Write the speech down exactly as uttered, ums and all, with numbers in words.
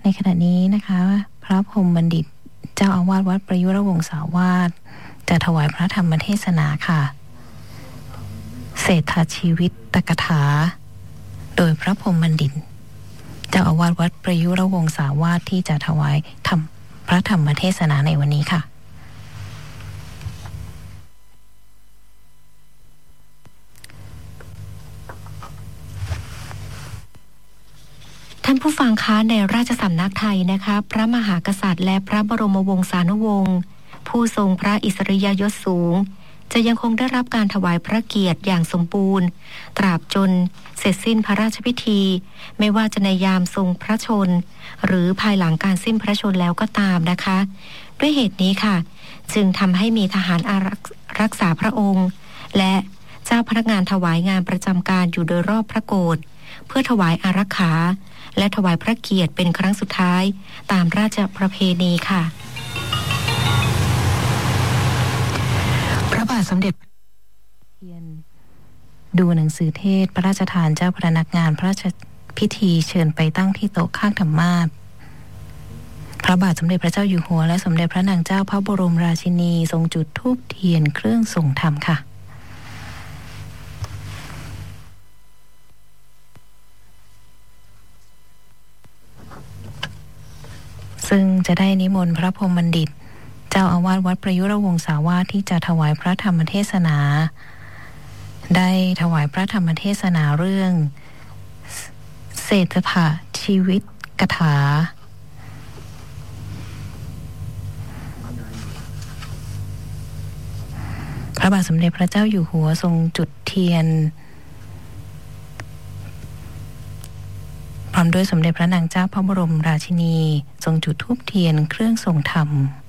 ในขณะนี้นะคะพระพรหมบัณฑิตเจ้าอาวาสวัดประยุรวงศาวาสจะถวายพระธรรมเทศนาค่ะเศรษฐชีวิตตกถาโดยพระพรหมบัณฑิตเจ้าอาวาสวัดประยุรวงศาวาสที่จะถวายธรรมพระธรรมเทศนาในวันนี้ค่ะท่านผู้ฟังคะในราชสำนักไทยนะคะพระมหากษัตริย์และพระบรมวงศานุวงศ์ผู้ทรงพระอิสริยยศสูงจะยังคงได้รับการถวายพระเกียรติอย่างสมบูรณ์ตราบจนเสร็จสิ้นพระราชพิธีไม่ว่าจะในยามทรงพระชนหรือภายหลังการสิ้นพระชนแล้วก็ตามนะคะด้วยเหตุนี้ค่ะจึงทำให้มีทหารอารักษาพระองค์และเจ้าพนักงานถวายงานประจำการอยู่โดยรอบพระโกฐเพื่อถวายอารักขาและถวายพระเกียรติเป็นครั้งสุดท้ายตามราชประเพณีค่ะพระบาทสมเด็จเทียนดูหนังสือเทศพระราชทานเจ้าพนักงานพระราชพิธีเชิญไปตั้งที่โต๊ะข้างธรรมาสน์พระบาทสมเด็จพระเจ้าอยู่หัวและสมเด็จพระนางเจ้าพระบรมราชินีทรงจุดธูปเทียนเครื่องทรงธรรมค่ะซึ่งจะได้นิมนต์พระพรหมบัณฑิตเจ้าอาวาสวัดประยุรวงศาวาสที่จะถวายพระธรรมเทศนาได้ถวายพระธรรมเทศนาเรื่องเศรษฐะชีวิตกถาพระบาทสมเด็จพระเจ้าอยู่หัวทรงจุดเทียนพร้อมด้วยสมเด็จพระนางเจ้าพระบรมราชินีทรงจุดธูปเทียนเครื่องทรงธรรม